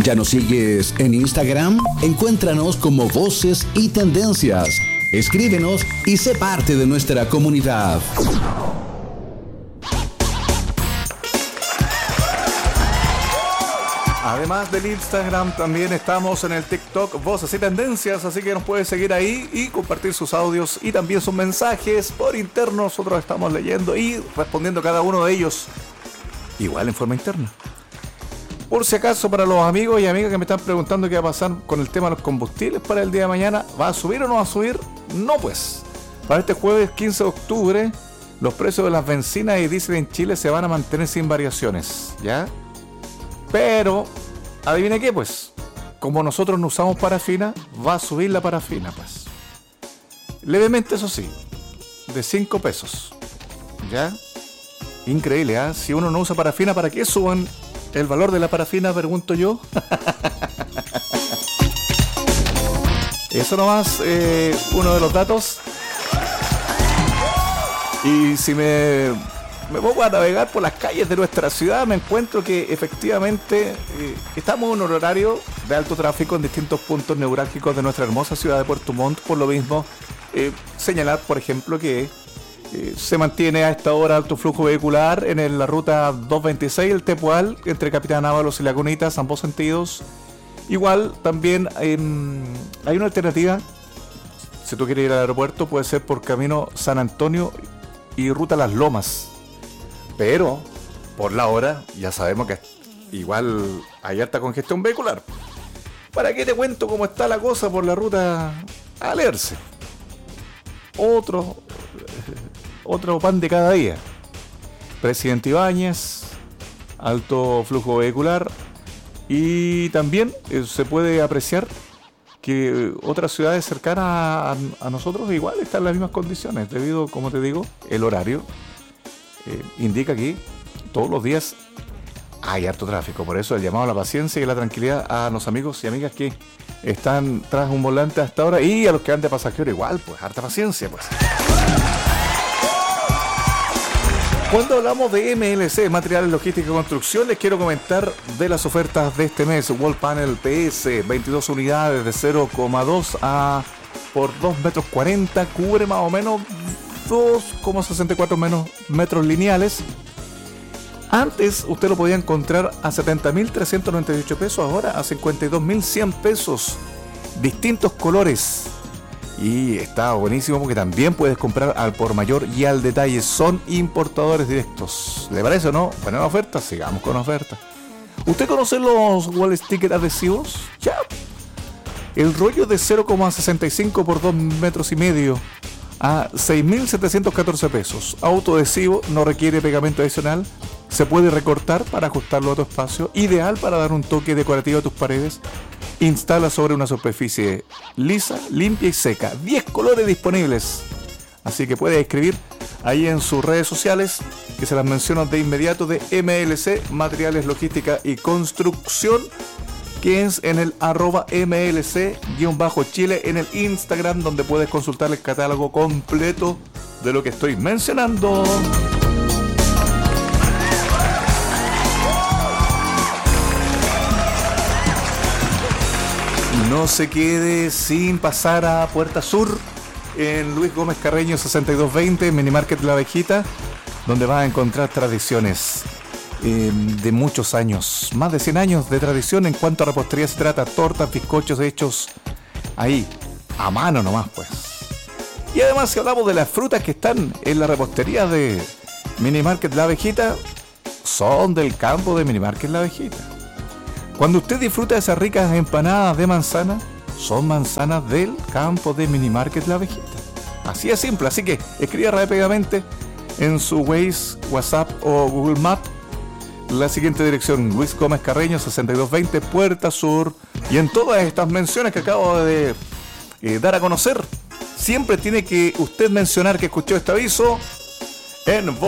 ¿Ya nos sigues en Instagram? Encuéntranos como Voces y Tendencias. Escríbenos y sé parte de nuestra comunidad. Además del Instagram, también estamos en el TikTok Voces y Tendencias, así que nos puede seguir ahí y compartir sus audios y también sus mensajes por interno. Nosotros estamos leyendo y respondiendo cada uno de ellos, igual en forma interna. Por si acaso, para los amigos y amigas que me están preguntando qué va a pasar con el tema de los combustibles para el día de mañana, ¿va a subir o no va a subir? No, pues. Para este jueves 15 de octubre, los precios de las bencinas y diésel en Chile se van a mantener sin variaciones, ¿ya? Pero, adivine qué, pues, como nosotros no usamos parafina, va a subir la parafina, pues. Levemente, eso sí, de 5 pesos, ¿ya? Increíble, ¿ah? Si uno no usa parafina, ¿para qué suban el valor de la parafina? Pregunto yo. Eso nomás, uno de los datos. Y si me pongo a navegar por las calles de nuestra ciudad, me encuentro que efectivamente estamos en un horario de alto tráfico en distintos puntos neurálgicos de nuestra hermosa ciudad de Puerto Montt. Por lo mismo, señalar, por ejemplo, que se mantiene a esta hora alto flujo vehicular en la ruta 226, el Tepual, entre Capitán Ábalos y Lagunitas, ambos sentidos. Igual, también hay una alternativa. Si tú quieres ir al aeropuerto, puede ser por camino San Antonio y ruta Las Lomas. Pero, por la hora, ya sabemos que igual hay alta congestión vehicular. ¿Para qué te cuento cómo está la cosa por la ruta Alerce? Otro pan de cada día. Presidente Ibáñez, alto flujo vehicular. Y también se puede apreciar que otras ciudades cercanas a nosotros igual están en las mismas condiciones, debido, como te digo, el horario indica que todos los días hay harto tráfico. Por eso el llamado a la paciencia y a la tranquilidad a los amigos y amigas que están tras un volante hasta ahora, y a los que van de pasajero igual, pues harta paciencia, pues. Cuando hablamos de MLC, Materiales Logística y Construcción, les quiero comentar de las ofertas de este mes. Wall Panel PS, 22 unidades de 0,2 por 2,40 metros, cubre más o menos 2,64 metros lineales. Antes usted lo podía encontrar a 70.398 pesos, ahora a 52.100 pesos. Distintos colores. Y está buenísimo porque también puedes comprar al por mayor y al detalle. Son importadores directos. ¿Le parece o no? Buena oferta, sigamos con oferta. ¿Usted conoce los wall sticker adhesivos? Ya. El rollo de 0,65 por 2,5 metros a 6.714 pesos. Autoadhesivo, no requiere pegamento adicional. Se puede recortar para ajustarlo a tu espacio. Ideal para dar un toque decorativo a tus paredes. Instala sobre una superficie lisa, limpia y seca. 10 colores disponibles. Así que puede escribir ahí en sus redes sociales, que se las menciono de inmediato, de MLC, Materiales Logística y Construcción, que es en el @MLC_Chile en el Instagram, donde puedes consultar el catálogo completo de lo que estoy mencionando. No se quede sin pasar a Puerta Sur, en Luis Gómez Carreño 6220, Minimarket La Abejita, donde vas a encontrar tradiciones de muchos años, más de 100 años de tradición en cuanto a repostería se trata. Tortas, bizcochos hechos ahí, a mano nomás, pues. Y además, si hablamos de las frutas que están en la repostería de Minimarket La Abejita, son del campo de Minimarket La Abejita. Cuando usted disfruta de esas ricas empanadas de manzana, son manzanas del campo de Minimarket La Abejita. Así es simple, así que escriba rápidamente en su Waze, WhatsApp o Google Maps la siguiente dirección: Luis Gómez Carreño 6220, Puerta Sur. Y en todas estas menciones que acabo de dar a conocer, siempre tiene que usted mencionar que escuchó este aviso en